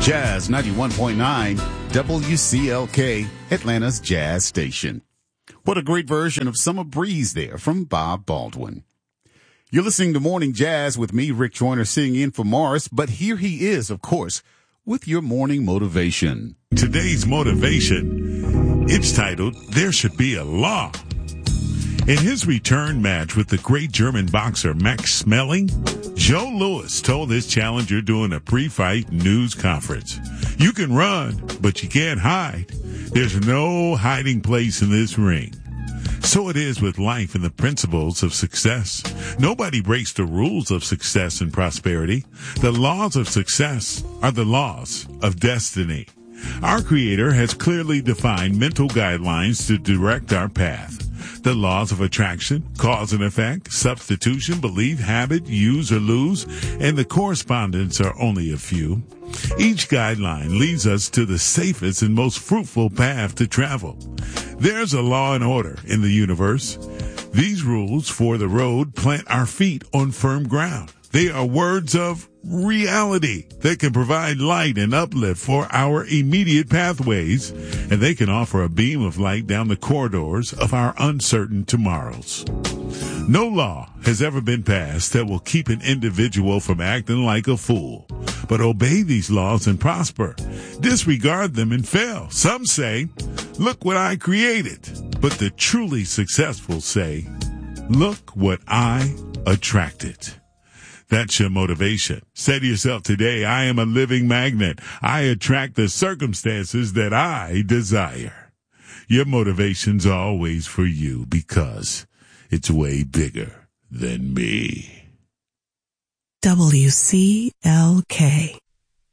Jazz 91.9 WCLK, Atlanta's Jazz Station. What a great version of Summer Breeze there from Bob Baldwin. You're listening to Morning Jazz with me, Rick Joyner, sitting in for Morris, but here he is, of course, with your morning motivation. Today's motivation, it's titled, There Should Be a Law. In his return match with the great German boxer Max Schmeling, Joe Louis told his challenger during a pre-fight news conference, "You can run, but you can't hide. There's no hiding place in this ring." So it is with life and the principles of success. Nobody breaks the rules of success and prosperity. The laws of success are the laws of destiny. Our Creator has clearly defined mental guidelines to direct our path. The laws of attraction, cause and effect, substitution, belief, habit, use or lose, and the correspondence are only a few. Each guideline leads us to the safest and most fruitful path to travel. There's a law and order in the universe. These rules for the road plant our feet on firm ground. They are words of reality that can provide light and uplift for our immediate pathways, and they can offer a beam of light down the corridors of our uncertain tomorrows. No law has ever been passed that will keep an individual from acting like a fool. But obey these laws and prosper. Disregard them and fail. Some say, "Look what I created." But the truly successful say, "Look what I attracted." That's your motivation. Say to yourself today, I am a living magnet. I attract the circumstances that I desire. Your motivation's always for you because it's way bigger than me. WCLK.